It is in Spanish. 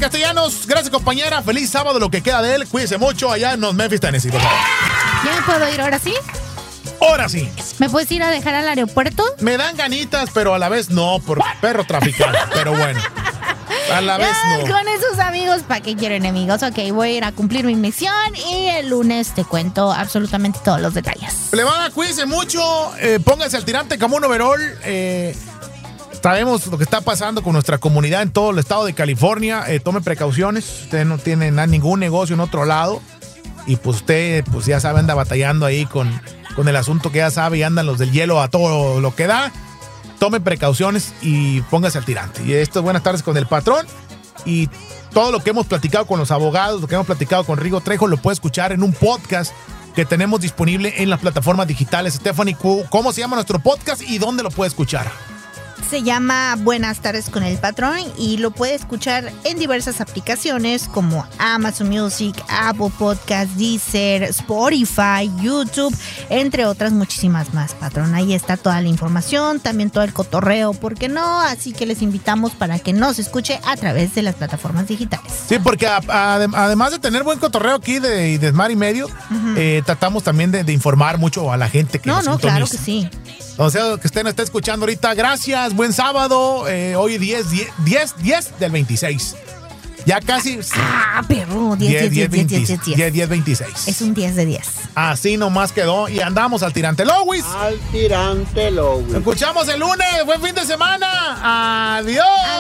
Castellanos, gracias compañera, feliz sábado, lo que queda de él, cuídese mucho allá en los Memphis, Tennessee, por favor. ¿Ya me puedo ir ahora sí? Ahora sí. ¿Me puedes ir a dejar al aeropuerto? Me dan ganitas, pero a la vez no, por perro traficante, pero bueno. A la vez no. Con esos amigos, ¿para qué quiero enemigos? Ok, voy a ir a cumplir mi misión y el lunes te cuento absolutamente todos los detalles. Plebada, cuídense mucho, pónganse al tirante como un overall. Sabemos lo que está pasando con nuestra comunidad en todo el estado de California. Tome precauciones, usted no tiene ningún negocio en otro lado. Y pues usted, pues ya sabe, anda batallando ahí con el asunto que ya sabe y andan los del hielo a todo lo que da. Tome precauciones y póngase al tirante. Y esto es Buenas Tardes con el Patrón. Y todo lo que hemos platicado con los abogados, lo que hemos platicado con Rigo Trejo, lo puede escuchar en un podcast que tenemos disponible en las plataformas digitales. Stephanie, ¿cómo se llama nuestro podcast y dónde lo puede escuchar? Se llama Buenas Tardes con el Patrón y lo puede escuchar en diversas aplicaciones como Amazon Music, Apple Podcast, Deezer, Spotify, YouTube, entre otras muchísimas más, Patrón. Ahí está toda la información, también todo el cotorreo, ¿por qué no? Así que les invitamos para que nos escuche a través de las plataformas digitales. Sí, porque además de tener buen cotorreo aquí de Mar y Medio, tratamos también de informar mucho a la gente que nos sintoniza. Claro que sí. O sea, que usted nos está escuchando ahorita, gracias, buen sábado, hoy 10 del 26. Ya casi. Perro, 10-26. Es un 10 de 10. Así nomás quedó y andamos al tirante Lowis. Al tirante Lowis. Escuchamos el lunes, buen fin de semana. Adiós.